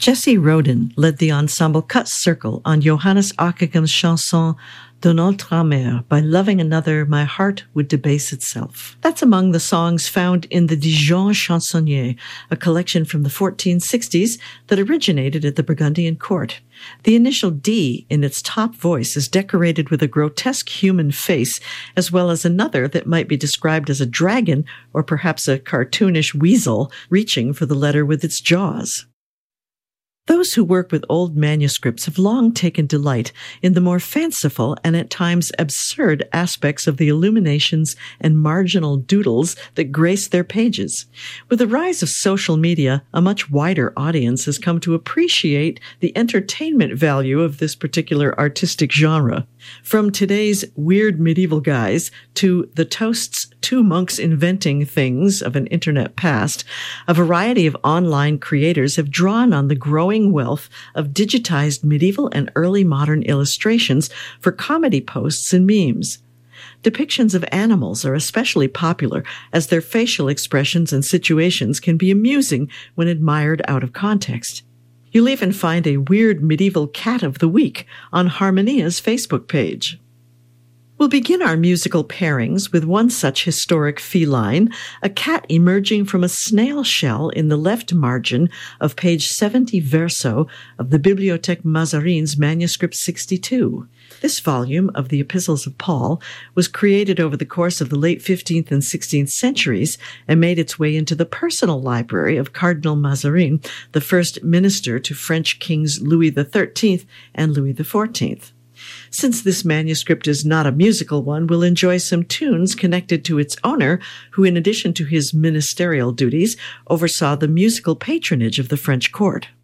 Jesse Rodin led the ensemble Cut Circle on Johannes Ockegham's chanson D'un autre amer, by loving another, my heart would debase itself. That's among the songs found in the Dijon Chansonnier, a collection from the 1460s that originated at the Burgundian court. The initial D in its top voice is decorated with a grotesque human face, as well as another that might be described as a dragon or perhaps a cartoonish weasel reaching for the letter with its jaws. Those who work with old manuscripts have long taken delight in the more fanciful and at times absurd aspects of the illuminations and marginal doodles that grace their pages. With the rise of social media, a much wider audience has come to appreciate the entertainment value of this particular artistic genre. From today's weird medieval guys to the toasts two monks inventing things of an internet past, a variety of online creators have drawn on the growing wealth of digitized medieval and early modern illustrations for comedy posts and memes. Depictions of animals are especially popular as their facial expressions and situations can be amusing when admired out of context. You'll even find a weird medieval cat of the week on Harmonia's Facebook page. We'll begin our musical pairings with one such historic feline, a cat emerging from a snail shell in the left margin of page 70 verso of the Bibliothèque Mazarin's manuscript 62. This volume of the Epistles of Paul was created over the course of the late 15th and 16th centuries and made its way into the personal library of Cardinal Mazarin, the first minister to French kings Louis XIII and Louis XIV. Since this manuscript is not a musical one, we'll enjoy some tunes connected to its owner, who, in addition to his ministerial duties, oversaw the musical patronage of the French court.